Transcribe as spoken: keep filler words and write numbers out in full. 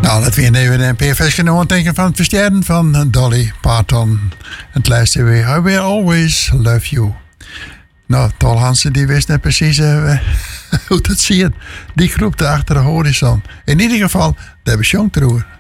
Nou, dat weer even een P F S genomen denken van het versterren van Dolly Parton. Het luisteren weer. I will always love you. Nou, Tol Hansen die wist net precies uh, hoe dat zie je. Die groep daar achter de horizon. In ieder geval, daar hebben we